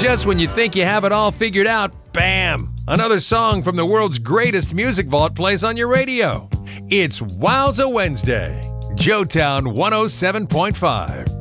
just when you think you have it all figured out, bam! Another song from the world's greatest music vault plays on your radio. It's Wowza Wednesday, Joetown 107.5.